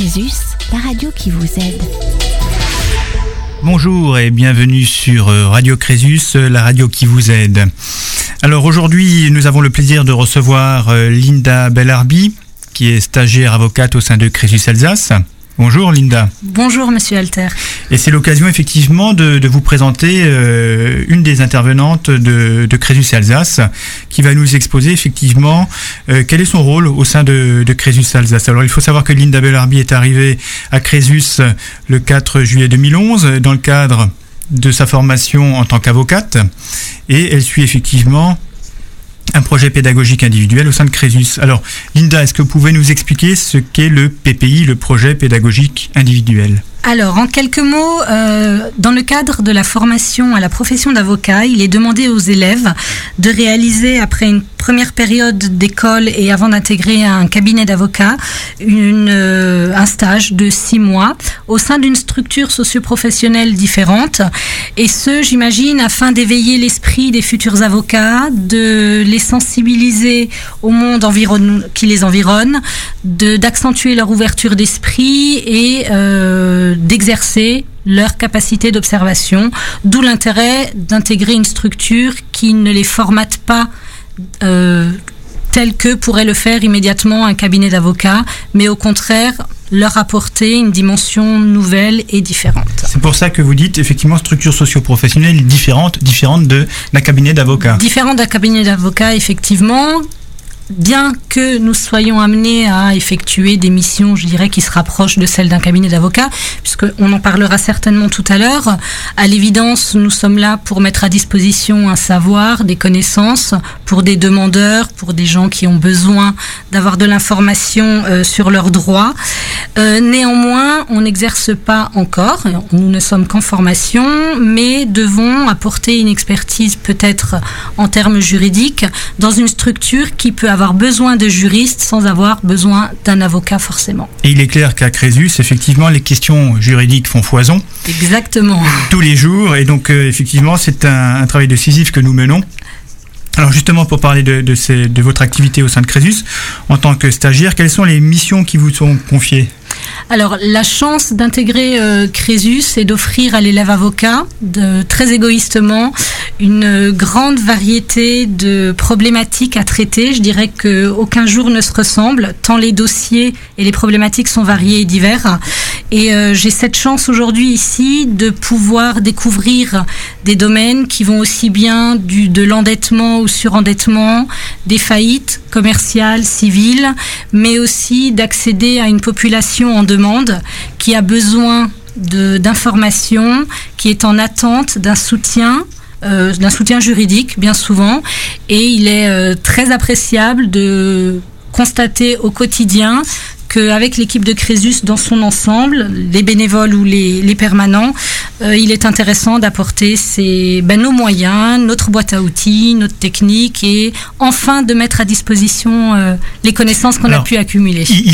Crésus, la radio qui vous aide. Bonjour et bienvenue sur Radio Crésus, la radio qui vous aide. Alors aujourd'hui, nous avons le plaisir de recevoir Linda Bellarbi, qui est stagiaire avocate au sein de Crésus Alsace. Bonjour Linda. Bonjour Monsieur Alter. Et c'est l'occasion effectivement de vous présenter une des intervenantes de Crésus Alsace qui va nous exposer effectivement quel est son rôle au sein de Crésus Alsace. Alors il faut savoir que Linda Bellarbi est arrivée à Crésus le 4 juillet 2011 dans le cadre de sa formation en tant qu'avocate et elle suit effectivement un projet pédagogique individuel au sein de Crésus. Alors, Linda, est-ce que vous pouvez nous expliquer ce qu'est le PPI, le projet pédagogique individuel ? Alors, en quelques mots, dans le cadre de la formation à la profession d'avocat, il est demandé aux élèves de réaliser, après une première période d'école et avant d'intégrer un cabinet d'avocat, un stage de 6 mois au sein d'une structure socio-professionnelle différente. Et ce, j'imagine, afin d'éveiller l'esprit des futurs avocats, de les sensibiliser au monde qui les environne, d'accentuer leur ouverture d'esprit et d'exercer leur capacité d'observation, d'où l'intérêt d'intégrer une structure qui ne les formate pas tel que pourrait le faire immédiatement un cabinet d'avocats, mais au contraire leur apporter une dimension nouvelle et différente. C'est pour ça que vous dites effectivement structure socio-professionnelle différente d'un cabinet d'avocats. Différente d'un cabinet d'avocats, effectivement. Bien que nous soyons amenés à effectuer des missions, je dirais, qui se rapprochent de celles d'un cabinet d'avocats, puisqu'on en parlera certainement tout à l'heure, à l'évidence, nous sommes là pour mettre à disposition un savoir, des connaissances, pour des demandeurs, pour des gens qui ont besoin d'avoir de l'information sur leurs droits. Néanmoins, on n'exerce pas encore, nous ne sommes qu'en formation, mais devons apporter une expertise peut-être en termes juridiques dans une structure qui peut avoir besoin de juristes sans avoir besoin d'un avocat forcément. Et il est clair qu'à Crésus, effectivement, les questions juridiques font foison. Exactement. Tous les jours, et donc effectivement, c'est un travail décisif que nous menons. Alors justement, pour parler de votre activité au sein de Crésus, en tant que stagiaire, quelles sont les missions qui vous sont confiées ? Alors, la chance d'intégrer Crésus est d'offrir à l'élève avocat, très égoïstement, une grande variété de problématiques à traiter. Je dirais qu'aucun jour ne se ressemble, tant les dossiers et les problématiques sont variés et divers. Et j'ai cette chance aujourd'hui ici de pouvoir découvrir des domaines qui vont aussi bien de l'endettement ou surendettement, des faillites commerciales, civiles, mais aussi d'accéder à une population en demande qui a besoin d'informations, qui est en attente d'un soutien juridique bien souvent, et il est très appréciable de constater au quotidien qu'avec l'équipe de Crésus dans son ensemble, les bénévoles ou les permanents, il est intéressant d'apporter nos moyens, notre boîte à outils, notre technique et enfin de mettre à disposition les connaissances qu'on a pu accumuler.